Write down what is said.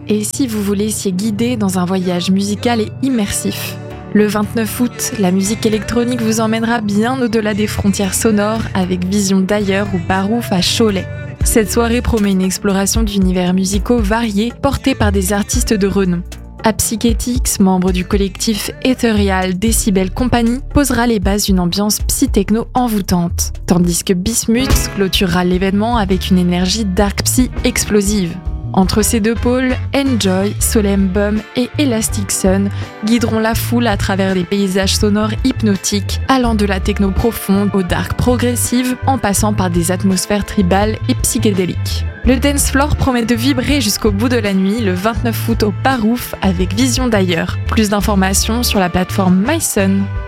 Et si vous vous laissiez guider dans un voyage musical et immersif ? Le 29 août, la musique électronique vous emmènera bien au-delà des frontières sonores avec Vision d'ailleurs ou Barouf à Cholet. Cette soirée promet une exploration d'univers musicaux variés portés par des artistes de renom. Apsychetix, membre du collectif Ethereal Decibel Company, posera les bases d'une ambiance psy-techno envoûtante, tandis que Bismuth clôturera l'événement avec une énergie dark psy explosive. Entre ces deux pôles, Enjoy, Solemn Bum et Elastic Sun guideront la foule à travers des paysages sonores hypnotiques, allant de la techno profonde au dark progressive, en passant par des atmosphères tribales et psychédéliques. Le dance floor promet de vibrer jusqu'au bout de la nuit le 29 août au Barouf avec Vision d'ailleurs. Plus d'informations sur la plateforme MySun.